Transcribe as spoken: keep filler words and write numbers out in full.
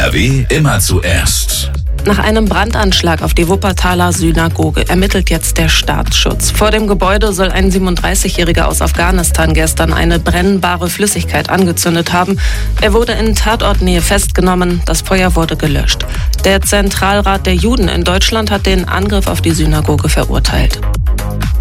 R W immer zuerst. Nach einem Brandanschlag auf die Wuppertaler Synagoge ermittelt jetzt der Staatsschutz. Vor dem Gebäude soll ein siebenunddreißigjähriger aus Afghanistan gestern eine brennbare Flüssigkeit angezündet haben. Er wurde in Tatortnähe festgenommen, das Feuer wurde gelöscht. Der Zentralrat der Juden in Deutschland hat den Angriff auf die Synagoge verurteilt.